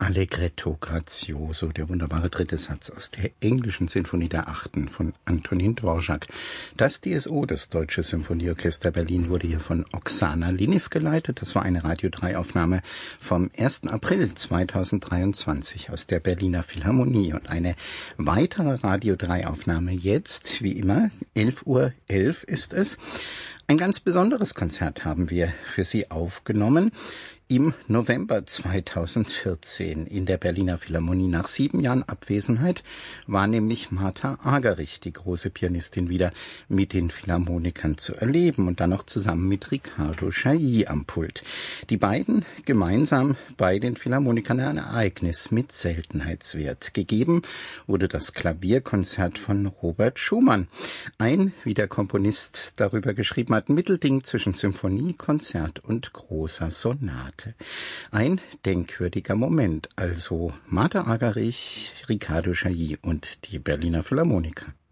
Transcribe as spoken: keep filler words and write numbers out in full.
Allegretto grazioso, der wunderbare dritte Satz aus der englischen Sinfonie der Achten von Antonin Dvorak. Das D S O, das Deutsche Symphonieorchester Berlin, wurde hier von Oksana Liniv geleitet. Das war eine Radio drei Aufnahme vom ersten April zweitausenddreiundzwanzig aus der Berliner Philharmonie. Und eine weitere Radio drei Aufnahme jetzt, wie immer, elf Uhr elf ist es. Ein ganz besonderes Konzert haben wir für Sie aufgenommen. Im November zweitausendvierzehn in der Berliner Philharmonie. Nach sieben Jahren Abwesenheit war nämlich Martha Argerich, die große Pianistin, wieder mit den Philharmonikern zu erleben und dann noch zusammen mit Riccardo Chailly am Pult. Die beiden gemeinsam bei den Philharmonikern ein Ereignis mit Seltenheitswert. Gegeben wurde das Klavierkonzert von Robert Schumann. Ein, wie der Komponist darüber geschrieben hat, Mittelding zwischen Symphonie, Konzert und großer Sonate. Ein denkwürdiger Moment, also Martha Argerich, Riccardo Chailly und die Berliner Philharmoniker.